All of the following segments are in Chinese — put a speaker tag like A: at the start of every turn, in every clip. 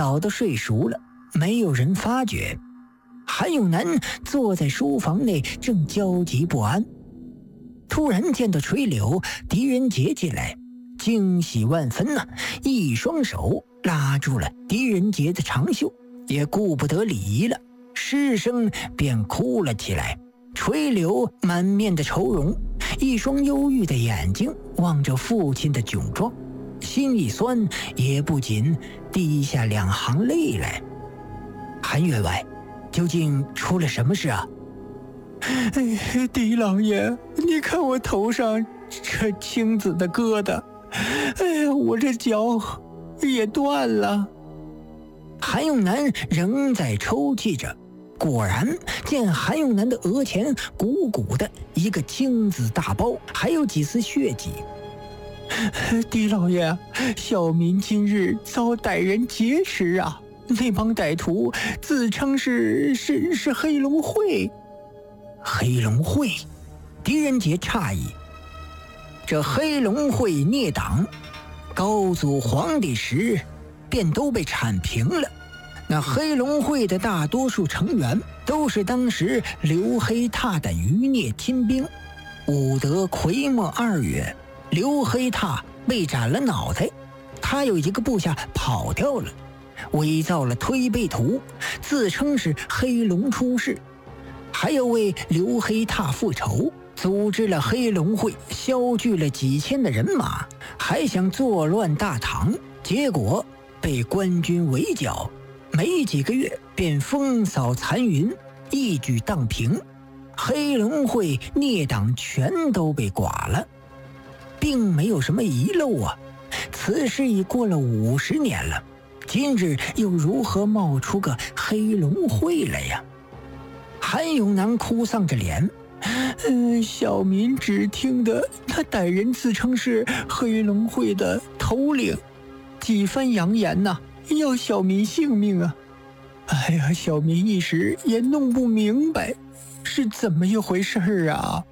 A: 早都睡熟了，没有人发觉。韩永南坐在书房内，正焦急不安。突然见到垂柳、狄仁杰进来，惊喜万分啊！一双手拉住了狄仁杰的长袖，也顾不得礼仪了，失声便哭了起来。垂柳满面的愁容，一双忧郁的眼睛望着父亲的窘状，心一酸，也不禁滴下2行泪来。韩员外，究竟出了什么事啊？
B: 狄老爷，你看我头上这青紫的疙瘩，我这脚也断了。
A: 韩永南仍在抽泣着，果然见韩永南的额前鼓鼓的一个青紫大包，还有几丝血迹。
B: 狄老爷，小民今日遭歹人劫持啊！那帮歹徒自称是黑龙会。
A: 黑龙会？狄仁杰诧异。这黑龙会孽党，高祖皇帝时便都被铲平了。那黑龙会的大多数成员都是当时刘黑闼的余孽亲兵。武德癸末2月，刘黑闼被斩了脑袋，他有一个部下跑掉了，伪造了推背图，自称是黑龙出世，还要为刘黑闼复仇，组织了黑龙会，削聚了几千的人马，还想作乱大唐，结果被官军围剿，没几个月便风扫残云，一举荡平，黑龙会孽党全都被剐了，并没有什么遗漏啊。此事已过了50年了，今日又如何冒出个黑龙会来呀？韩永南哭丧着脸，
B: 小民只听得那歹人自称是黑龙会的头领，几番扬言呐，要小民性命啊！哎呀，小民一时也弄不明白是怎么一回事啊！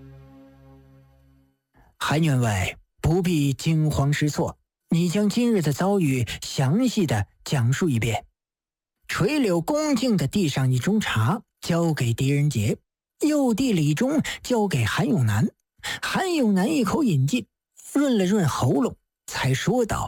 A: 韩员外不必惊慌失措，你将今日的遭遇详细的讲述一遍。垂柳恭敬地递上一盅茶，交给狄仁杰，又递了一盅交给韩永南。韩永南一口饮尽，润了润喉咙，才说道：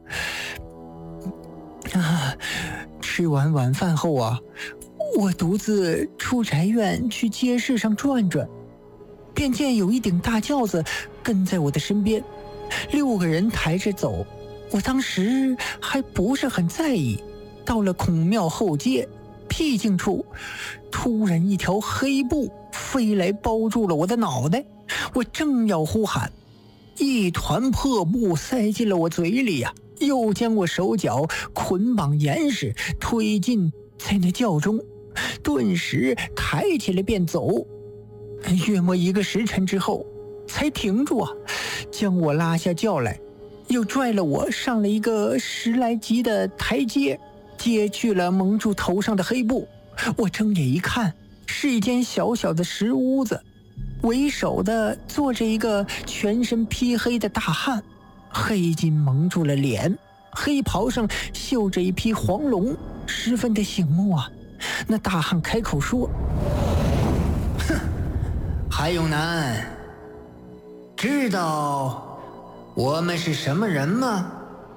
B: 吃完晚饭后啊，我独自出宅院去街市上转转，便见有一顶大轿子跟在我的身边，6个人抬着走。我当时还不是很在意，到了孔庙后街僻静处，突然一条黑布飞来包住了我的脑袋，我正要呼喊，一团破布塞进了我嘴里呀，又将我手脚捆绑严实，推进在那轿中，顿时抬起来便走。约莫1个时辰之后才停住啊，将我拉下轿来，又拽了我上了一个10来级的台阶，揭去了蒙住头上的黑布。我睁眼一看，是一间小小的石屋子，为首的坐着一个全身披黑的大汉，黑巾蒙住了脸，黑袍上绣着一匹黄龙，十分的醒目啊。那大汉开口说：
A: 哼，韩永南，知道我们是什么人吗？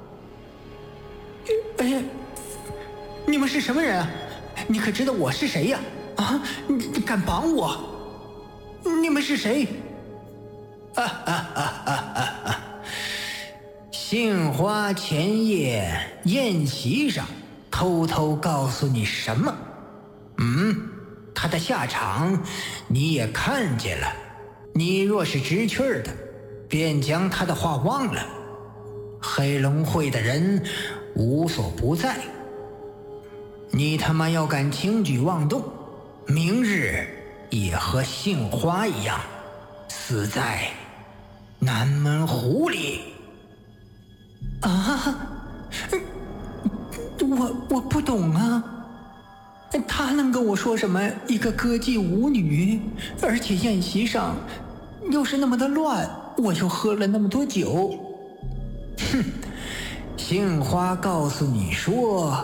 B: 你们是什么人啊？你可知道我是谁呀？你敢绑我？你们是谁？
A: 杏花前夜宴席上偷偷告诉你什么？他的下场你也看见了。你若是知趣的，便将他的话忘了。黑龙会的人无所不在，你他妈要敢轻举妄动，明日也和杏花一样，死在南门湖里。
B: 我不懂啊。他能跟我说什么一个歌妓舞女，而且宴席上又是那么的乱，我又喝了那么多酒。
A: 杏花告诉你说，